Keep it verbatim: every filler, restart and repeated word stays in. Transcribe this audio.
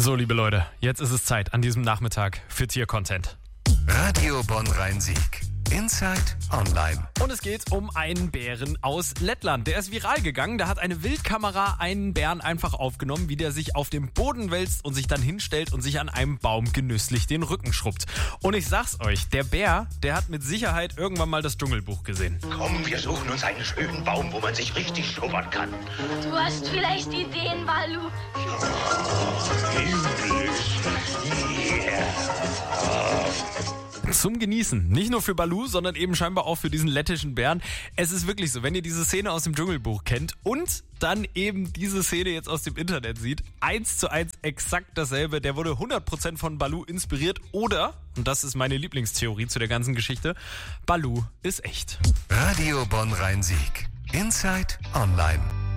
So, liebe Leute, jetzt ist es Zeit an diesem Nachmittag für Tier-Content. Radio Bonn-Rhein-Sieg. Inside Online. Und es geht um einen Bären aus Lettland. Der ist viral gegangen. Da hat eine Wildkamera einen Bären einfach aufgenommen, wie der sich auf dem Boden wälzt und sich dann hinstellt und sich an einem Baum genüsslich den Rücken schrubbt. Und ich sag's euch, der Bär, der hat mit Sicherheit irgendwann mal das Dschungelbuch gesehen. Komm, wir suchen uns einen schönen Baum, wo man sich richtig schubbern kann. Du hast vielleicht Ideen, Balu. Zum Genießen. Nicht nur für Balu, sondern eben scheinbar auch für diesen lettischen Bären. Es ist wirklich so, wenn ihr diese Szene aus dem Dschungelbuch kennt und dann eben diese Szene jetzt aus dem Internet sieht, eins zu eins exakt dasselbe. Der wurde hundert Prozent von Balu inspiriert oder, und das ist meine Lieblingstheorie zu der ganzen Geschichte, Balu ist echt. Radio Bonn-Rhein-Sieg. Inside Online.